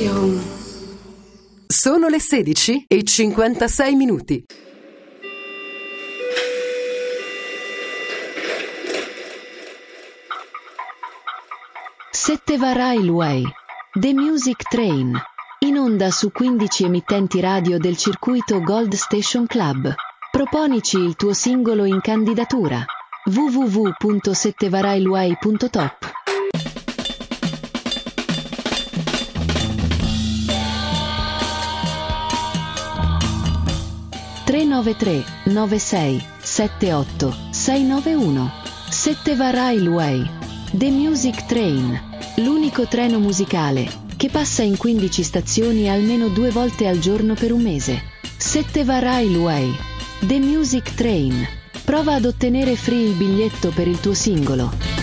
Sono le 16:56. Setteva Railway, The Music Train, in onda su 15 emittenti radio del circuito Gold Station Club. Proponici il tuo singolo in candidatura. www.settevarailway.top. (393 96 78 691). Setteva Railway, The Music Train, l'unico treno musicale che passa in 15 stazioni almeno 2 volte al giorno per un mese. Setteva Railway, The Music Train. Prova ad ottenere free il biglietto per il tuo singolo.